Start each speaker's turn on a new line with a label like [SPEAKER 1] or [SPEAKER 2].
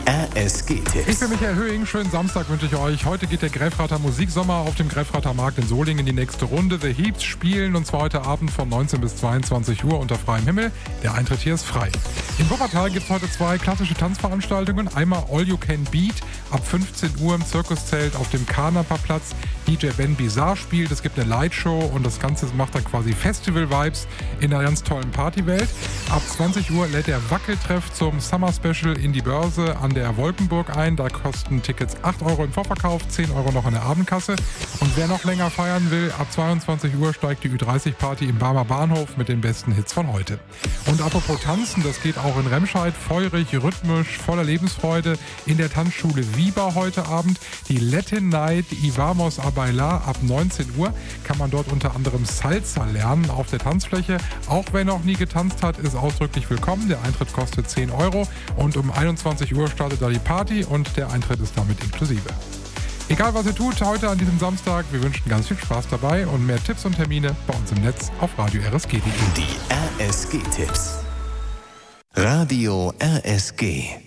[SPEAKER 1] RSG-Tipps.
[SPEAKER 2] Ich bin Michael Höhing, schönen Samstag wünsche ich euch. Heute geht der Greifrater Musiksommer auf dem Greifrater Markt in Solingen in die nächste Runde. The Heaps spielen und zwar heute Abend von 19 bis 22 Uhr unter freiem Himmel. Der Eintritt hier ist frei. In Wuppertal gibt es heute zwei klassische Tanzveranstaltungen. Einmal All You Can Beat ab 15 Uhr im Zirkuszelt auf dem Karnaperplatz. DJ Ben Bizarre spielt, es gibt eine Lightshow und das Ganze macht dann quasi Festival-Vibes in einer ganz tollen Partywelt. Ab 20 Uhr lädt der Wackeltreff zum Summer Special in die Börse an der Wolkenburg ein. Da kosten Tickets 8 Euro im Vorverkauf, 10 Euro noch in der Abendkasse. Und wer noch länger feiern will, ab 22 Uhr steigt die Ü30-Party im Barmer Bahnhof mit den besten Hits von heute. Und apropos Tanzen, das geht auch in Remscheid, feurig, rhythmisch, voller Lebensfreude in der Tanzschule Wieber heute Abend. Die Latin Night Ivamos a Bailar ab 19 Uhr kann man dort unter anderem Salsa lernen auf der Tanzfläche. Auch wer noch nie getanzt hat, ist ausdrücklich willkommen. Der Eintritt kostet 10 Euro und um 21 Uhr startet da die Party und der Eintritt ist damit inklusive. Egal was ihr tut heute an diesem Samstag, wir wünschen ganz viel Spaß dabei und mehr Tipps und Termine bei uns im Netz auf Radio RSG.de.
[SPEAKER 1] Die RSG-Tipps. Radio RSG.